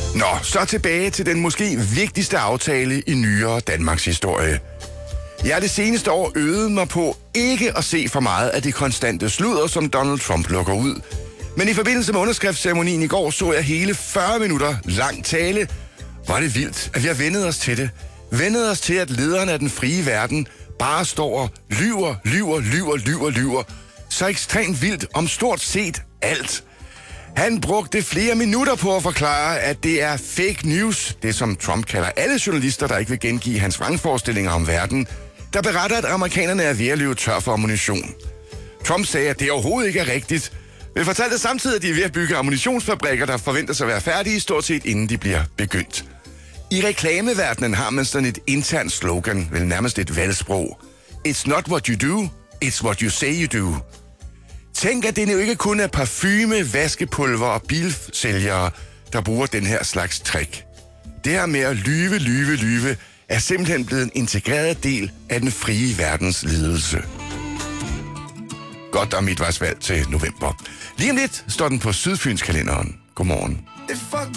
Nå, så tilbage til den måske vigtigste aftale i nyere Danmarks historie. Jeg har det seneste år øvet mig på ikke at se for meget af de konstante sludder, som Donald Trump lukker ud. Men i forbindelse med underskriftsceremonien i går så jeg hele 40 minutter lang tale. Var det vildt, at vi har vendet os til det. Vendet os til, at lederne af den frie verden bare står og lyver. Så ekstremt vildt om stort set alt. Han brugte flere minutter på at forklare, at det er fake news, det som Trump kalder alle journalister, der ikke vil gengive hans vrangforestillinger om verden, der beretter, at amerikanerne er ved at løbe tør for ammunition. Trump sagde, at det overhovedet ikke er rigtigt, men fortalte samtidig, at de er ved at bygge ammunitionsfabrikker, der forventes at være færdige stort set inden de bliver begyndt. I reklameverdenen har man sådan et internt slogan, vel nærmest et valgsprog. It's not what you do, it's what you say you do. Tænk, at det nu ikke kun er parfume, vaskepulver og bilsælgere, der bruger den her slags trick. Det her med at lyve, er simpelthen blevet en integreret del af den frie verdens lidelse. Godt, der er midtvejsvalg til november. Lige om lidt står den på Sydfyns kalenderen. Godmorgen.